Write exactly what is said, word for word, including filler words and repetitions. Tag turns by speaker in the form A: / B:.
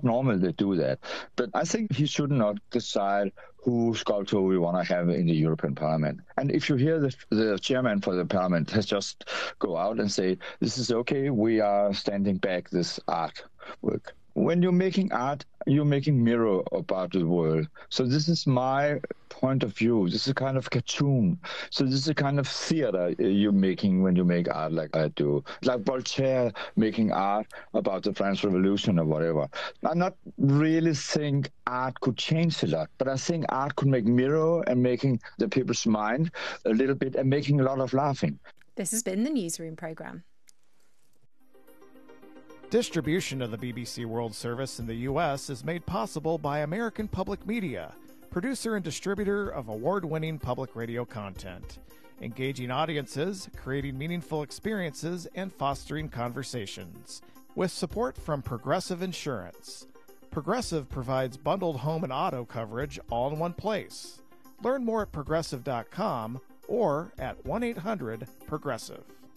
A: not normal to do that. But I think he should not decide whose sculpture we want to have in the European Parliament. And if you hear the, the chairman for the Parliament has just go out and say, this is okay, we are standing back this artwork. When you're making art, you're making mirror about the world. So this is my point of view. This is a kind of cartoon. So this is a kind of theater you're making when you make art like I do. Like Voltaire making art about the French Revolution or whatever. I not really think art could change a lot, but I think art could make mirror and making the people's mind a little bit and making a lot of laughing.
B: This has been the Newsroom programme.
C: Distribution of the B B C World Service in the U S is made possible by American Public Media, producer and distributor of award-winning public radio content, engaging audiences, creating meaningful experiences, and fostering conversations. With support from Progressive Insurance. Progressive provides bundled home and auto coverage all in one place. Learn more at progressive dot com or at one eight hundred progressive.